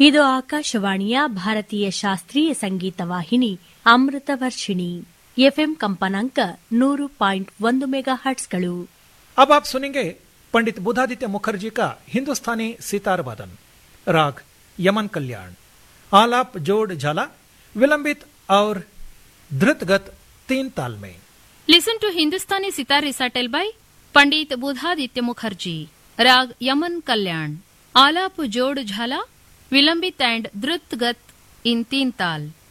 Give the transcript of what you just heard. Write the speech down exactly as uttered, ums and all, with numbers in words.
ಇದು ಆಕಾಶವಾಣಿಯ ಭಾರತೀಯ ಶಾಸ್ತ್ರೀಯ ಸಂಗೀತ ವಾಹಿನಿ ಅಮೃತ ವರ್ಷಿಣಿ ಎಫ್ಎಂ ಕಂಪನಾಂಕ ನೂರು ಪಾಯಿಂಟ್ ಒಂದು ಮೆಗಾ ಹರ್ಟ್ಸ್ಗಳು. अब आप सुनेंगे पंडित बुधादित्य मुखर्जी का हिंदुस्तानी सितार वादन, राग यमन कल्याण, आलाप जोड़ झाला, विलंबित और धृतगत तीन ताल में. Listen to Hindustani sitar recital by Pandit Budhaditya Mukherjee. Rag Yaman Kalyan. Alap Jod Jhala, Vilambit and Dhrut Gat in Teen Tal.